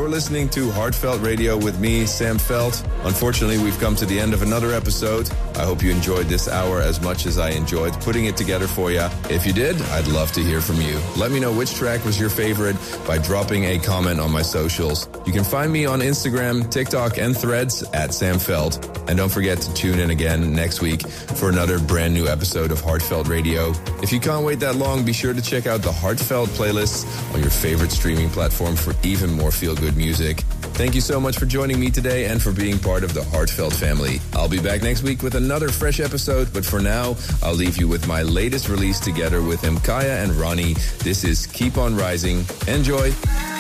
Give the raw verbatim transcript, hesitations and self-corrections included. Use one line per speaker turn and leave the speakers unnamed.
You're listening to Heartfelt Radio with me, Sam Felt. Unfortunately, we've come to the end of another episode. I hope you enjoyed this hour as much as I enjoyed putting it together for you. If you did, I'd love to hear from you. Let me know which track was your favorite by dropping a comment on my socials. You can find me on Instagram, TikTok, and Threads at Sam Felt. And don't forget to tune in again next week for another brand new episode of Heartfelt Radio. If you can't wait that long, be sure to check out the Heartfelt playlists on your favorite streaming platform for even more feel-good music. Thank you so much for joining me today and for being part of the Heartfelt family. I'll be back next week with another fresh episode, but for now, I'll leave you with my latest release together with Mkaya and Ronnie. This is Keep On Rising. Enjoy!